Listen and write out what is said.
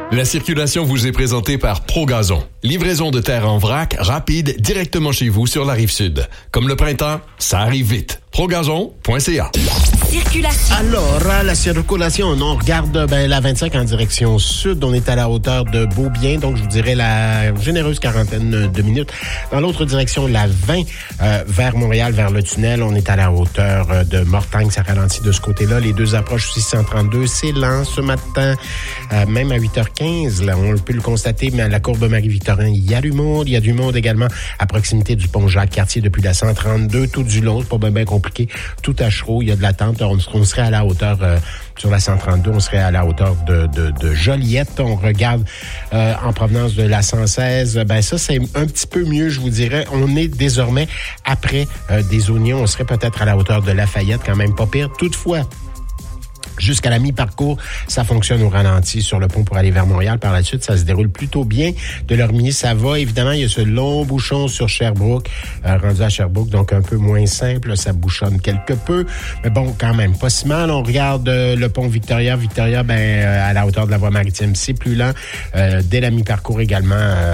La circulation vous est présentée par ProGazon. Livraison de terre en vrac, rapide, directement chez vous sur la Rive-Sud. Comme le printemps, ça arrive vite. ProGazon.ca. Circulation. Alors, la circulation, on regarde la 25 en direction sud. On est à la hauteur de Beaubien, donc je vous dirais la généreuse quarantaine de minutes. Dans l'autre direction, la 20 vers Montréal, vers le tunnel, on est à la hauteur de Mortagne. Ça ralentit de ce côté-là. Les deux approches 632, c'est lent ce matin. Même à 8h15, là, on peut le constater, mais à la courbe Marie-Victorin, il y a du monde. Il y a du monde également à proximité du pont Jacques-Cartier depuis la 132, tout du long. C'est pas bien compliqué. Tout à chaud. Il y a de l'attente. On serait à la hauteur, sur la 132, on serait à la hauteur de Joliette. On regarde en provenance de la 116. Ça, c'est un petit peu mieux, je vous dirais. On est désormais après des oignons. On serait peut-être à la hauteur de Lafayette, quand même pas pire. Toutefois, jusqu'à la mi-parcours, ça fonctionne au ralenti sur le pont pour aller vers Montréal. Par la suite, ça se déroule plutôt bien. De Lormier, ça va. Évidemment, il y a ce long bouchon sur Sherbrooke, rendu à Sherbrooke, donc un peu moins simple. Ça bouchonne quelque peu. Mais bon, quand même, pas si mal. On regarde le pont Victoria. Victoria, à la hauteur de la voie maritime, c'est plus lent. Dès la mi-parcours également,